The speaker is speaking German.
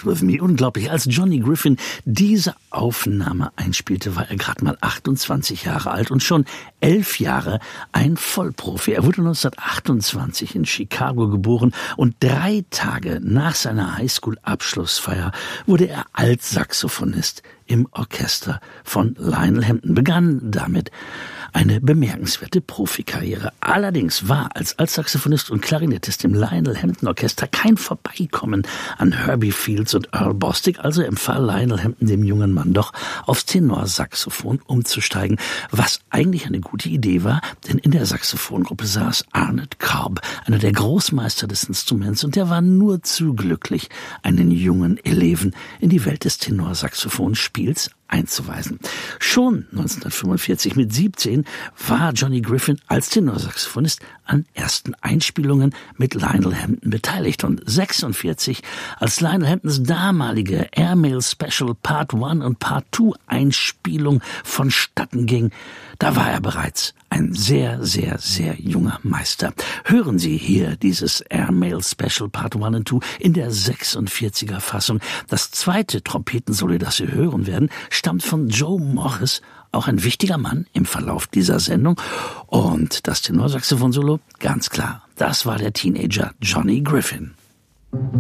with Me. Unglaublich. Als Johnny Griffin diese Aufnahme einspielte, war er gerade mal 28 Jahre alt und schon 11 Jahre ein Vollprofi. Er wurde 1928 in Chicago geboren und 3 Tage nach seiner Highschool-Abschlussfeier wurde er Altsaxophonist im Orchester von Lionel Hampton, begann damit eine bemerkenswerte Profikarriere. Allerdings war als Altsaxophonist und Klarinettist im Lionel Hampton Orchester kein Vorbeikommen an Herbie Fields und Earl Bostic, also empfahl Lionel Hampton dem jungen Mann doch, aufs Tenorsaxophon umzusteigen, was eigentlich eine gute Idee war, denn in der Saxophongruppe saß Arnett Cobb, einer der Großmeister des Instruments, und der war nur zu glücklich, einen jungen Eleven in die Welt des Tenorsaxophonspiels einzuweisen. Schon 1945 mit 17 war Johnny Griffin als Tenorsaxophonist an ersten Einspielungen mit Lionel Hampton beteiligt und 46, als Lionel Hamptons damalige Airmail Special Part 1 und Part 2 Einspielung vonstatten ging, da war er bereits ein sehr, sehr, sehr junger Meister. Hören Sie hier dieses Airmail Special Part 1 und 2 in der 46er Fassung. Das zweite Trompetensolo, das Sie hören werden, stammt von Joe Morris, auch ein wichtiger Mann im Verlauf dieser Sendung. Und das Tenorsaxophon-Solo, ganz klar, das war der Teenager Johnny Griffin.